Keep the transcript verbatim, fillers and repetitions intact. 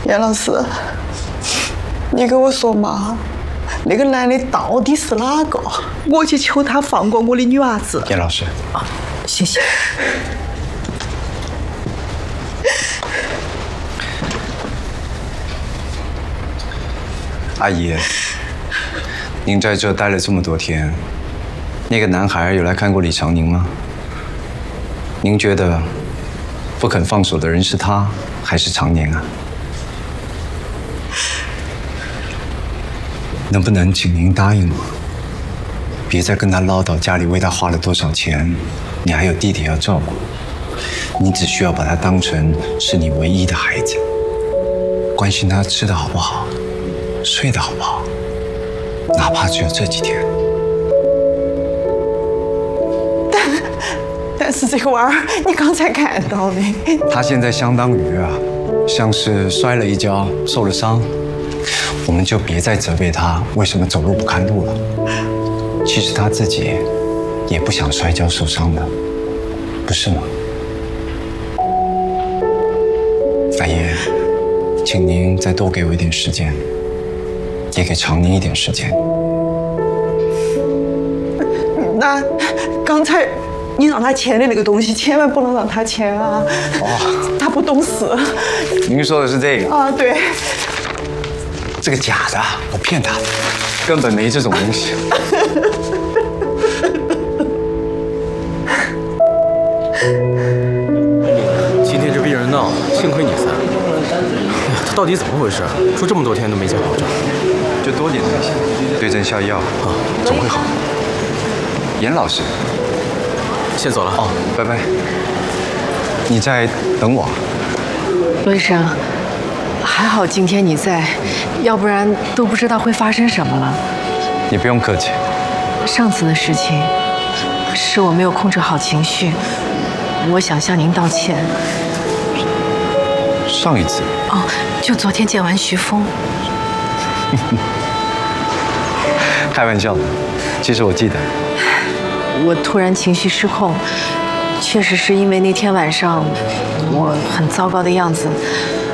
严老师，你给我说嘛，那个男的到底是哪个？我去求他放过我的女儿子。 严老师， 啊，谢谢。 阿姨，您在这待了这么多天，那个男孩有来看过李长宁吗？您觉得不肯放手的人是他，还是长宁啊？能不能请您答应我，别再跟他唠叨家里为他花了多少钱，你还有弟弟要照顾，你只需要把他当成是你唯一的孩子，关心他吃的好不好，睡得好不好，哪怕只有这几天。 但但是这个娃儿，你刚才看到的， 他现在相当于啊，像是摔了一跤，受了伤。我们就别再责备他为什么走路不看路了。其实他自己也不想摔跤受伤的，不是吗？阿爷，请您再多给我一点时间，也给长宁一点时间。 那刚才你让他签的那个东西，千万不能让他签啊！哦，他不懂事。 您说的是这个啊？对。 这个假的，我骗他的，根本没这种东西。 今天这病人闹，幸亏你在。哎呀，他到底怎么回事？说这么多天都没见好转。 就多点耐心，对症下药啊，总会好。 严老师， 先走了。 哦，拜拜。你在等我？ 罗医生。还好今天你在，要不然都不知道会发生什么了。 你不用客气。 上次的事情是我没有控制好情绪，我想向您道歉。 上一次？ 哦，就昨天见完徐峰。 开玩笑的，其实我记得。 我突然情绪失控，确实是因为那天晚上我很糟糕的样子。